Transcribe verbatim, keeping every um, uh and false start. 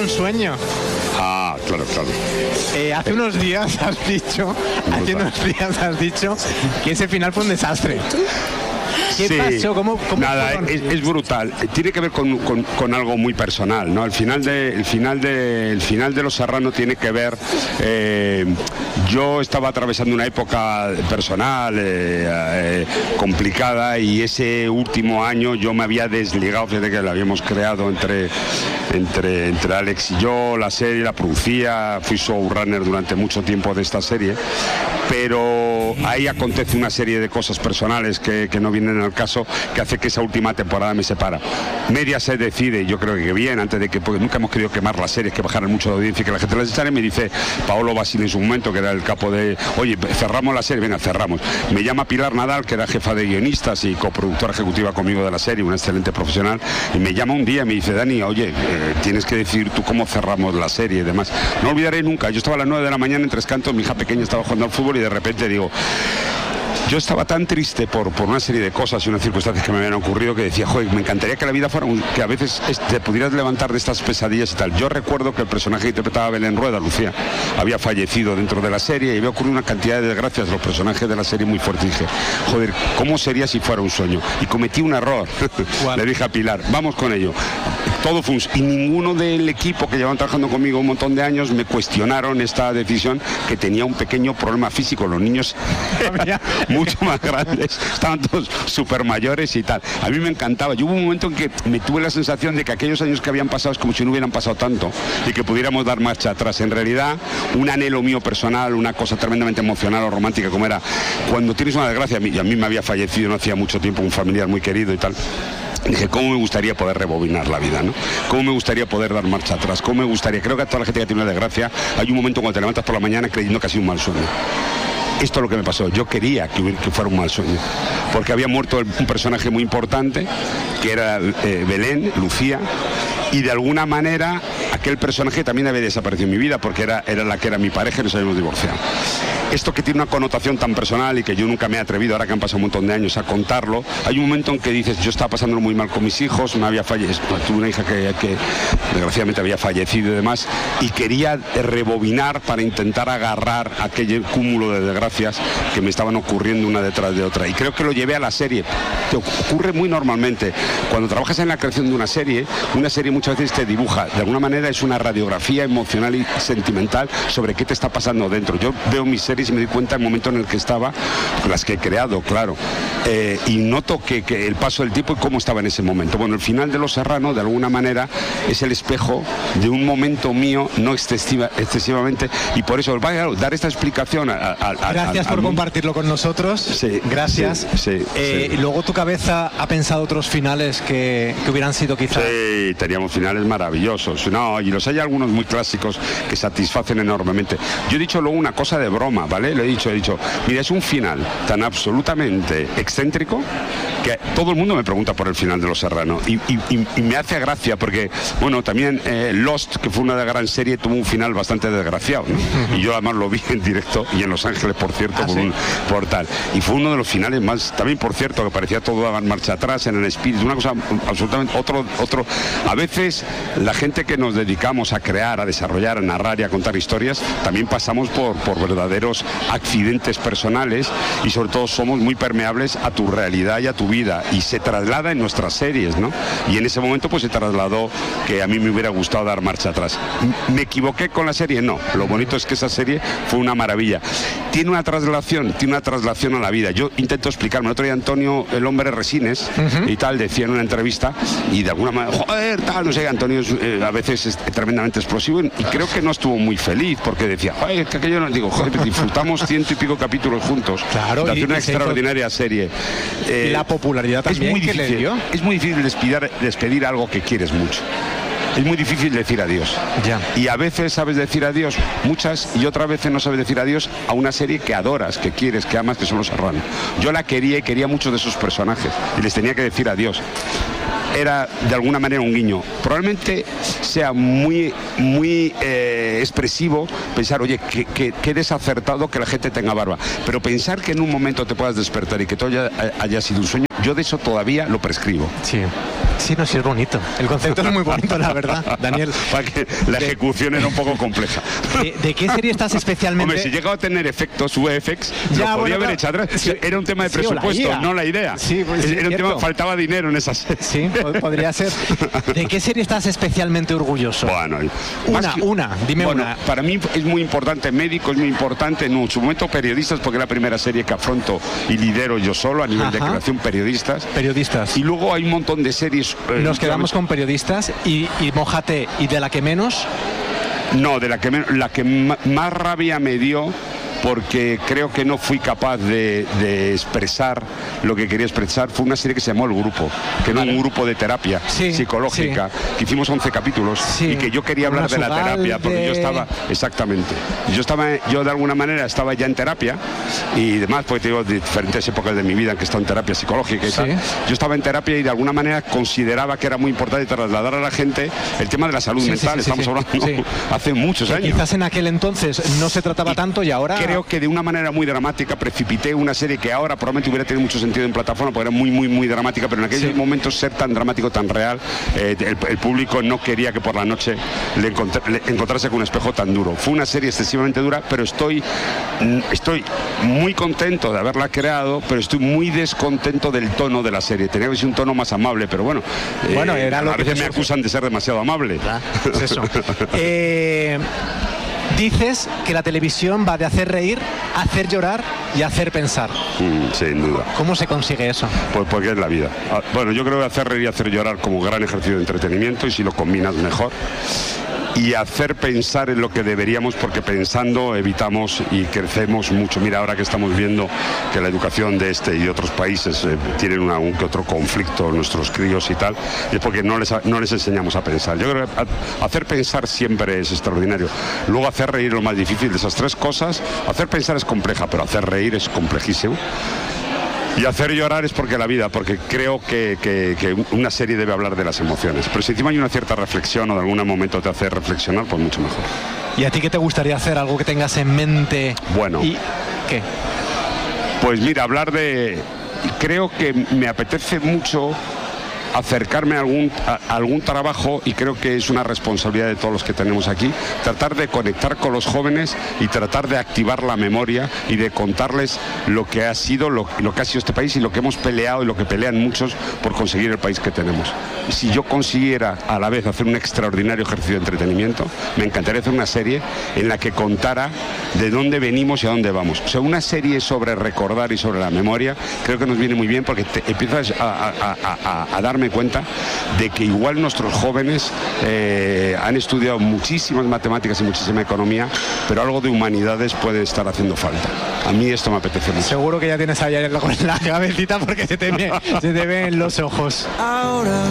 un sueño. Ah, claro, claro. Eh, hace unos días has dicho, hace unos días has dicho que ese final fue un desastre. ¿Qué sí, pasó? ¿Cómo, cómo nada, es, es brutal. Tiene que ver con, con, con algo muy personal, ¿no? El final de, el final de, el final de Los Serrano tiene que ver. Eh, yo estaba atravesando una época personal eh, eh, complicada y ese último año yo me había desligado, fíjate que la habíamos creado entre, entre, entre Alex y yo, la serie, la producía, fui showrunner durante mucho tiempo de esta serie, pero ahí acontece una serie de cosas personales que, que no vienen al caso, que hace que esa última temporada me separa. Media se decide, yo creo que bien, antes de que, porque nunca hemos querido quemar las series, que bajaran mucho de audiencia y que la gente las echara, y me dice Paolo Basile en su momento, que era el capo de, oye, cerramos la serie, venga, cerramos. Me llama Pilar Nadal, que era jefa de guionistas y coproductora ejecutiva conmigo de la serie, una excelente profesional, y me llama un día y me dice, Dani, oye, eh, tienes que decir tú cómo cerramos la serie y demás. No olvidaré nunca, yo estaba a las nueve de la mañana en Tres Cantos, mi hija pequeña estaba jugando al fútbol y de repente digo, yo estaba tan triste por, por una serie de cosas y unas circunstancias que me habían ocurrido que decía, joder, me encantaría que la vida fuera un, que a veces te pudieras levantar de estas pesadillas y tal. Yo recuerdo que el personaje que interpretaba Belén Rueda, Lucía, había fallecido dentro de la serie y había ocurrido una cantidad de desgracias de los personajes de la serie muy fuerte. Y dije, joder, ¿cómo sería si fuera un sueño? Y cometí un error. Le dije a Pilar, vamos con ello. Todo fue un... Y ninguno del equipo que llevaban trabajando conmigo un montón de años me cuestionaron esta decisión, que tenía un pequeño problema físico. Los niños mucho más grandes, estaban todos súper mayores y tal. A mí me encantaba. Yo hubo un momento en que me tuve la sensación de que aquellos años que habían pasado es como si no hubieran pasado tanto y que pudiéramos dar marcha atrás. En realidad, un anhelo mío personal, una cosa tremendamente emocional o romántica como era cuando tienes una desgracia, y a mí me había fallecido no hacía mucho tiempo un familiar muy querido y tal. Dije, ¿cómo me gustaría poder rebobinar la vida, ¿no? ¿Cómo me gustaría poder dar marcha atrás? ¿Cómo me gustaría? Creo que a toda la gente que tiene una desgracia hay un momento cuando te levantas por la mañana creyendo que ha sido un mal sueño. Esto es lo que me pasó. Yo quería que, hubiera, que fuera un mal sueño, porque había muerto un personaje muy importante, que era eh, Belén, Lucía, y de alguna manera aquel personaje también había desaparecido en mi vida, porque era, era la que era mi pareja y nos habíamos divorciado. Esto que tiene una connotación tan personal y que yo nunca me he atrevido, ahora que han pasado un montón de años, a contarlo, hay un momento en que dices, yo estaba pasándolo muy mal con mis hijos, me había fallecido, tuve una hija que, que desgraciadamente había fallecido y demás, y quería rebobinar para intentar agarrar aquel cúmulo de desgracias que me estaban ocurriendo una detrás de otra. Y creo que lo llevé a la serie. Te ocurre muy normalmente. Cuando trabajas en la creación de una serie, una serie muchas veces te dibuja, de alguna manera es una radiografía emocional y sentimental sobre qué te está pasando dentro. Yo veo mis series y me di cuenta del momento en el que estaba, las que he creado, claro, eh, y noto que, que el paso del tiempo y cómo estaba en ese momento. Bueno, el final de Los Serrano, de alguna manera, es el espejo de un momento mío, no excesiva, excesivamente, y por eso, vaya, dar esta explicación a, a, a, gracias a, a, por a compartirlo con nosotros. Sí, gracias. Sí, sí, eh, sí. Y luego tu cabeza ha pensado otros finales que, que hubieran sido quizás. Sí, teníamos finales maravillosos. No, y los hay algunos muy clásicos que satisfacen enormemente. Yo he dicho luego una cosa de broma, ¿vale? Le he dicho, he dicho, mira, es un final tan absolutamente excéntrico que todo el mundo me pregunta por el final de Los Serrano y, y, y me hace gracia porque, bueno, también eh, Lost, que fue una de gran serie, tuvo un final bastante desgraciado, ¿no? Y yo además lo vi en directo y en Los Ángeles, por cierto, ¿Ah, por sí? un portal. Y fue uno de los finales más, también por cierto, que parecía todo dar marcha atrás en el espíritu, una cosa absolutamente, otro, otro, a veces la gente que nos dedicamos a crear, a desarrollar, a narrar y a contar historias, también pasamos por, por verdaderos accidentes personales y sobre todo somos muy permeables a tu realidad y a tu vida y se traslada en nuestras series, ¿no? Y en ese momento pues se trasladó que a mí me hubiera gustado dar marcha atrás. ¿Me equivoqué con la serie? No. Lo bonito es que esa serie fue una maravilla. Tiene una traslación, tiene una traslación a la vida. Yo intento explicarme. El otro día Antonio, el hombre Resines, uh-huh. y tal, decía en una entrevista y de alguna manera, joder, tal, no sé, Antonio es, eh, a veces es tremendamente explosivo y creo que no estuvo muy feliz porque decía, joder, que aquello no, digo, joder, disfrutamos ciento y pico capítulos juntos. Claro, de hacer y, una y extraordinaria serie. Eh, la popularidad también es muy que difícil, le dio. Es muy difícil despedir, despedir algo que quieres mucho. Es muy difícil decir adiós. Ya. Y a veces sabes decir adiós, muchas, y otras veces no sabes decir adiós a una serie que adoras, que quieres, que amas, que son Los Serrano. Yo la quería y quería muchos de esos personajes y les tenía que decir adiós. Era de alguna manera un guiño. Probablemente sea muy, muy eh, expresivo pensar, oye, que, que, que desacertado que la gente tenga barba. Pero pensar que en un momento te puedas despertar y que todo haya, haya sido un sueño, yo de eso todavía lo prescribo. Sí. Sí, no, sí es bonito. El concepto es muy bonito, la verdad, Daniel. Para que la ejecución de, era un poco compleja. ¿De, de qué serie estás especialmente? Hombre, si llega a tener efectos, U F X, ya, lo podía bueno, haber claro, echado atrás. sí, era un tema de sí, presupuesto, la no la idea. Sí, pues, sí, era un cierto. tema, faltaba dinero en esas. Sí, podría ser. ¿De qué serie estás especialmente orgulloso? Bueno, una, que, una, dime bueno, una. Para mí es muy importante, médico es muy importante, en su momento periodistas, porque es la primera serie que afronto y lidero yo solo a nivel Ajá. de creación, periodistas. Periodistas. Y luego hay un montón de series. Eh, Nos quedamos con periodistas y, y mójate, ¿y de la que menos? No, de la que menos, la que más rabia me dio, porque creo que no fui capaz de, de expresar lo que quería expresar, fue una serie que se llamó El Grupo, que vale. era un grupo de terapia sí, psicológica, sí. que hicimos once capítulos sí. y que yo quería hablar una de la terapia, porque de... yo estaba, exactamente, yo estaba, yo de alguna manera estaba ya en terapia y demás, porque tengo diferentes épocas de mi vida en que he estado en terapia psicológica y sí. tal, yo estaba en terapia y de alguna manera consideraba que era muy importante trasladar a la gente el tema de la salud sí, mental, sí, sí, estamos sí, hablando sí. hace muchos que años. Quizás en aquel entonces no se trataba y tanto y ahora... Creo que de una manera muy dramática precipité una serie que ahora probablemente hubiera tenido mucho sentido en plataforma porque era muy, muy, muy dramática, pero en aquellos sí. momentos ser tan dramático, tan real, eh, el, el público no quería que por la noche le, encontr le encontrase con un espejo tan duro. Fue una serie excesivamente dura, pero estoy, estoy muy contento de haberla creado, pero estoy muy descontento del tono de la serie. Tenía que ser un tono más amable, pero bueno, bueno eh, era lo a veces que me acusan de ser demasiado amable. Ah, pues eso. eh... Dices que la televisión va de hacer reír, hacer llorar y hacer pensar. Mm, sin duda. ¿Cómo se consigue eso? Pues porque es la vida. Bueno, yo creo que hacer reír y hacer llorar como gran ejercicio de entretenimiento, y si lo combinas mejor. Y hacer pensar en lo que deberíamos, porque pensando evitamos y crecemos mucho. Mira, ahora que estamos viendo que la educación de este y de otros países eh, tienen una, un que otro conflicto, nuestros críos y tal, es porque no les, no les enseñamos a pensar. Yo creo que hacer pensar siempre es extraordinario. Luego hacer reír es lo más difícil de esas tres cosas. Hacer pensar es compleja, pero hacer reír es complejísimo. Y hacer llorar es porque la vida, porque creo que, que, que una serie debe hablar de las emociones. Pero si encima hay una cierta reflexión o de algún momento te hace reflexionar, pues mucho mejor. ¿Y a ti qué te gustaría hacer? ¿Algo que tengas en mente? Bueno. ¿Y qué? Pues mira, hablar de... Creo que me apetece mucho acercarme a algún, a, a algún trabajo, y creo que es una responsabilidad de todos los que tenemos aquí, tratar de conectar con los jóvenes y tratar de activar la memoria y de contarles lo que ha sido, lo, lo que ha sido este país y lo que hemos peleado y lo que pelean muchos por conseguir el país que tenemos. Si yo consiguiera a la vez hacer un extraordinario ejercicio de entretenimiento, me encantaría hacer una serie en la que contara de dónde venimos y a dónde vamos. O sea, una serie sobre recordar y sobre la memoria creo que nos viene muy bien, porque te empiezas a, a, a, a, a darme cuenta de que igual nuestros jóvenes eh, han estudiado muchísimas matemáticas y muchísima economía, pero algo de humanidades puede estar haciendo falta. A mí esto me apetece mucho. Seguro que ya tienes ahí la cabecita porque se te ve, se te ven los ojos. Ahora